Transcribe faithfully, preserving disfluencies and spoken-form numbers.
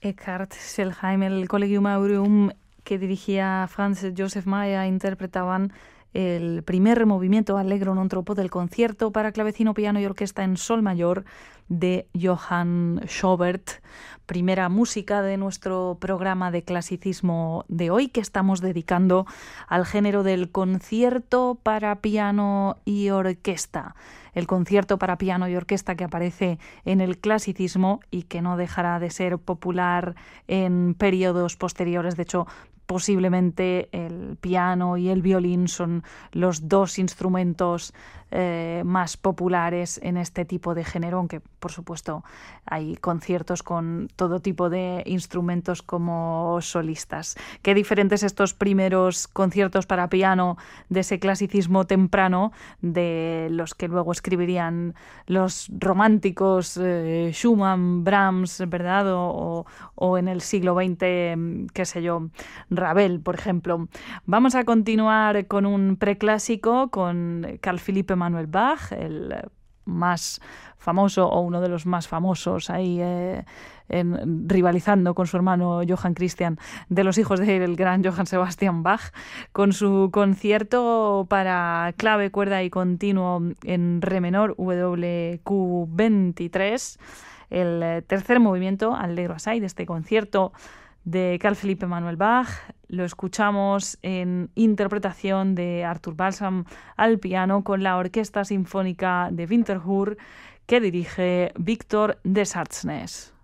Eckhart Schelheim, el Collegium Aureum que dirigía Franz Joseph Mayer, interpretaban el primer movimiento Allegro non troppo del concierto para clavecino, piano y orquesta en sol mayor de Johann Schobert, primera música de nuestro programa de clasicismo de hoy, que estamos dedicando al género del concierto para piano y orquesta. El concierto para piano y orquesta que aparece en el clasicismo y que no dejará de ser popular en periodos posteriores. De hecho, posiblemente el piano y el violín son los dos instrumentos eh, más populares en este tipo de género, aunque por supuesto hay conciertos con todo tipo de instrumentos como solistas. Qué diferentes estos primeros conciertos para piano de ese clasicismo temprano de los que luego escribirían los románticos eh, Schumann, Brahms, ¿verdad? O, o en el siglo veinte, qué sé yo, Ravel, por ejemplo. Vamos a continuar con un preclásico, con Carl Philipp Emanuel Bach, el más famoso o uno de los más famosos ahí eh, en, rivalizando con su hermano Johann Christian, de los hijos del gran Johann Sebastian Bach, con su concierto para clave, cuerda y continuo en re menor, W Q veintitrés, el tercer movimiento, Allegro assai, de este concierto de Carl Philipp Emanuel Bach. Lo escuchamos en interpretación de Arthur Balsam al piano con la Orquesta Sinfónica de Winterthur que dirige Víctor Desarznes.